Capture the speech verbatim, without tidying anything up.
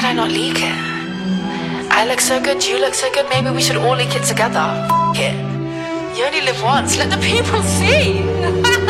can I not leak it? I look so good, you look so good, maybe we should all leak it together. F it. You only live once, let the people see.